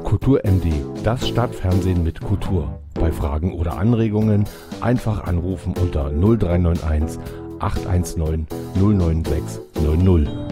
Kultur MD, das Stadtfernsehen mit Kultur. Bei Fragen oder Anregungen einfach anrufen unter 0391 819 096 00.